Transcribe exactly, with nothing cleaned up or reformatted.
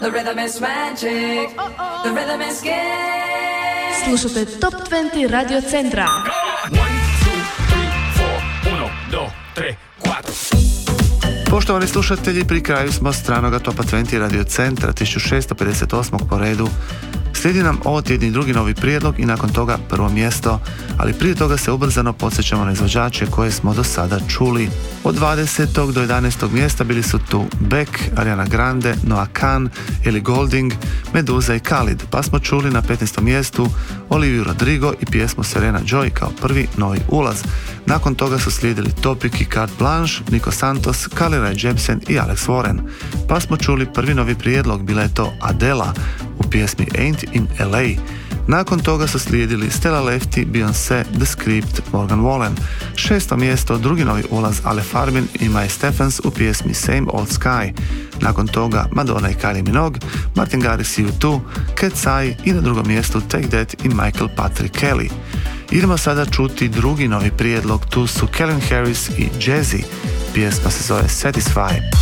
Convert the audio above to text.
The rhythm is magic. The rhythm is game. Slušate Top dvadeset Radio Centra. Poštovani slušatelji, pri kraju smo stranoga Topa dvadeset Radio Centra tisuću šesto pedeset osam po redu. Slijedi nam ovo tjedni drugi novi prijedlog i nakon toga prvo mjesto, ali prije toga se ubrzano podsjećamo na izvođače koje smo do sada čuli. Od dvadesetog do jedanaestog mjesta bili su tu Beck, Ariana Grande, Noah Kahan, Ellie Goulding, Meduza i Khalid, pa smo čuli na petnaestom mjestu Olivia Rodrigo i pjesmu Serena Joy kao prvi novi ulaz. Nakon toga su slijedili Topic i Carte Blanche, Nico Santos, Carly Rae Jepsen i Alex Warren. Pa smo čuli prvi novi prijedlog, bila je to Adela u pjesmi Ain't in L A. Nakon toga su slijedili Stella Lefty, Beyoncé, The Script, Morgan Wallen. Šesto mjesto, drugi novi ulaz Ale Farben i Mae Stephens u pjesmi Same Old Sky. Nakon toga Madonna i Kylie Minogue, Martin Garrix i U dva, Cat Sai i na drugom mjestu Take That i Michael Patrick Kelly. Idemo sada čuti drugi novi prijedlog, tu su Calvin Harris i Jazzy. Pjesma se zove Satisfy.